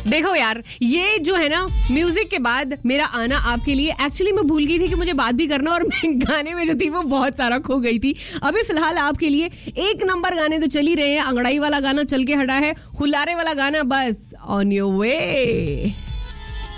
देखो यार, ये जो है ना म्यूजिक के बाद मेरा आना आपके लिए, एक्चुअली मैं भूल गई थी कि मुझे बात भी करना और मैं गाने में जो थी वो बहुत सारा खो गई थी। अभी फिलहाल आपके लिए 1 नंबर गाने तो चल ही रहे हैं। अंगड़ाई वाला गाना चल के हटा है, हुल्लारे वाला गाना बस ऑन योर वे।